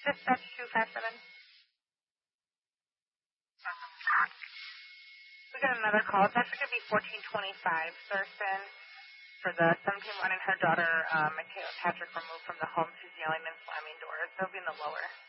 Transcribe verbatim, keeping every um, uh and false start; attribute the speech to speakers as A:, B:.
A: Dispatch two five seven. We got another call. It's actually going to be fourteen twenty-five, Thurston, for the seventeen-one and her daughter, um, Michaela Patrick, removed from the home. She's yelling and slamming doors. They'll be in the lower.